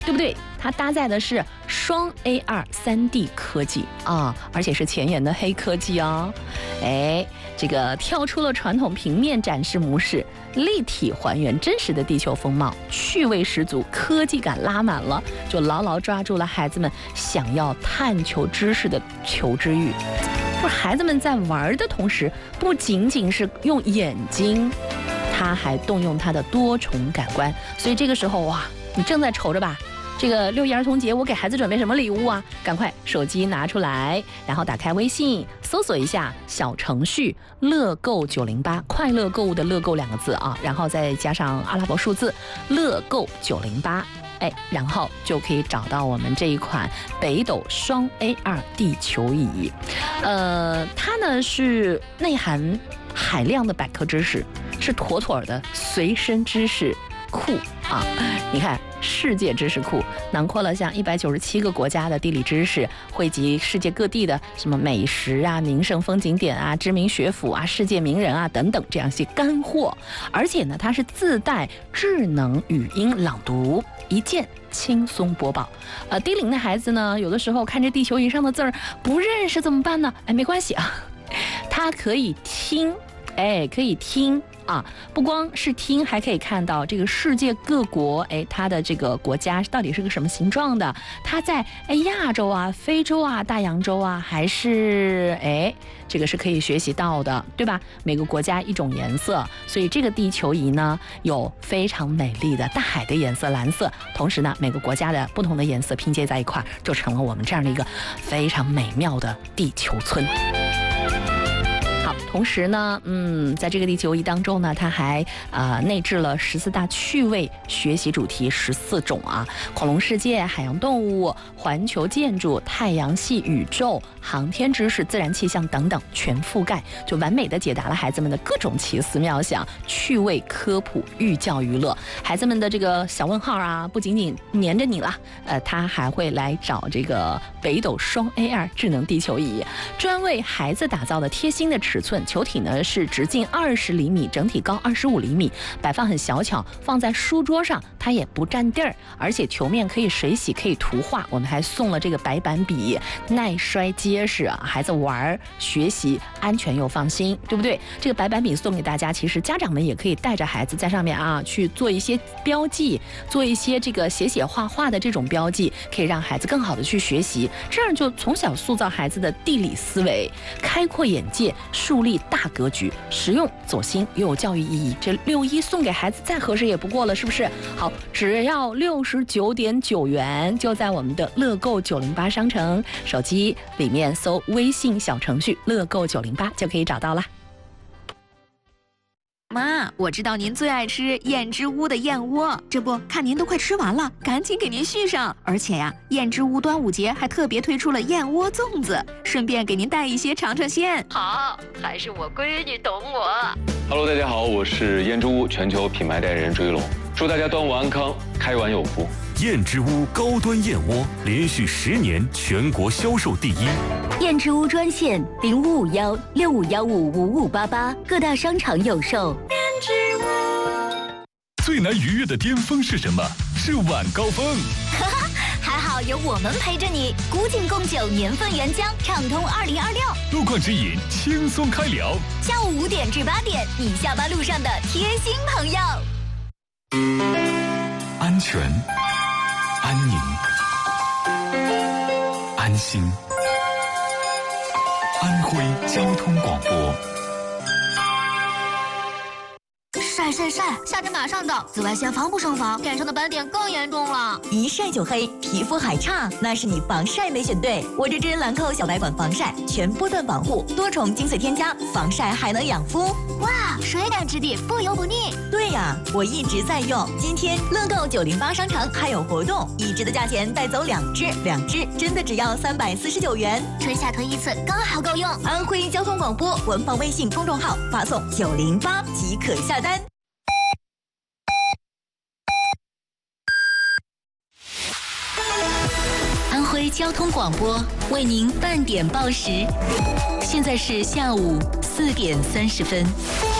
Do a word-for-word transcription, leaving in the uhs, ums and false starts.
对不对？它搭载的是双 A R 三 D 科技啊，而且是前沿的黑科技哦。哎，这个跳出了传统平面展示模式，立体还原真实的地球风貌，趣味十足，科技感拉满了，就牢牢抓住了孩子们想要探求知识的求知欲。不是，孩子们在玩的同时，不仅仅是用眼睛，他还动用他的多重感官。所以这个时候哇，你正在愁着吧？这个六一儿童节，我给孩子准备什么礼物啊？赶快手机拿出来，然后打开微信，搜索一下小程序乐购九零八，快乐购物的乐购两个字啊，然后再加上阿拉伯数字乐购九零八，哎，然后就可以找到我们这一款北斗双 A R 地球仪。呃，它呢是内含海量的百科知识，是妥妥的随身知识库啊！你看，世界知识库囊括了像一百九十七个国家的地理知识，汇集世界各地的什么美食啊、名胜风景点啊、知名学府啊、世界名人啊等等这样一些干货。而且呢，它是自带智能语音朗读，一键轻松播报。呃，低龄的孩子呢，有的时候看着地球仪上的字儿不认识怎么办呢？哎，没关系啊，他可以听，哎，可以听。啊，不光是听，还可以看到这个世界各国，哎，它的这个国家到底是个什么形状的？它在哎亚洲啊、非洲啊、大洋洲啊，还是哎这个是可以学习到的，对吧？每个国家一种颜色，所以这个地球仪呢有非常美丽的大海的颜色蓝色，同时呢每个国家的不同的颜色拼接在一块，就成了我们这样的一个非常美妙的地球村。同时呢，嗯，在这个地球仪当中呢，它还呃内置了十四大趣味学习主题十四种啊，恐龙世界、海洋动物、环球建筑、太阳系、宇宙、航天知识、自然气象等等全覆盖，就完美的解答了孩子们的各种奇思妙想，趣味科普、寓教于乐。孩子们的这个小问号啊，不仅仅黏着你了，呃，他还会来找这个北斗双 A R 智能地球仪，专为孩子打造的贴心的尺寸。球体呢是直径二十厘米，整体高二十五厘米，摆放很小巧，放在书桌上它也不占地儿，而且球面可以水洗，可以涂画。我们还送了这个白板笔，耐摔结实，孩子玩学习安全又放心，对不对？这个白板笔送给大家，其实家长们也可以带着孩子在上面啊去做一些标记，做一些这个写写画画的这种标记，可以让孩子更好的去学习，这样就从小塑造孩子的地理思维，开阔眼界，树立大格局，实用走心又有教育意义。这六一送给孩子再合适也不过了，是不是？好，只要六十九点九元，就在我们的乐购九零八商城手机里面搜微信小程序乐购九零八就可以找到了。 妈，我知道您最爱吃燕之屋的燕窝，这不看您都快吃完了，赶紧给您续上。而且呀，燕之屋端午节还特别推出了燕窝粽子，顺便给您带一些尝尝鲜。 好，还是我闺女懂我。 Hello， 大家好，我是燕之屋全球品牌代言人追龙，祝大家端午安康，开碗有福。 燕之屋高端燕窝连续十年全国销售第一。 燕之屋专线零五五幺六五幺五五五八八，各大商场有售。 燕之屋。 最难逾越的巅峰是什么？是晚高峰。 哈哈，还好有我们陪着你。古井贡酒年份原浆，畅通二零二六。 路况指引，轻松开聊。 下午五点至八点，你下班路上的贴心朋友。 安全。安宁，安心。安徽交通广播。 晒晒晒，夏天马上到，紫外线防不胜防，脸上的斑点更严重了。 一晒就黑，皮肤还差，那是你防晒没选对。我这支兰蔻小白管防晒，全波段防护，多重精粹添加，防晒还能养肤。 哇，水感质地，不油不腻。 对呀，我一直在用。今天乐购九零八商城还有活动，一支的价钱带走两支，两支真的只要三百四十九元， 春夏推一次，刚好够用。 安徽交通广播官方微信公众号发送九零八即可下单。 安徽交通广播为您半点报时，现在是下午四点三十分。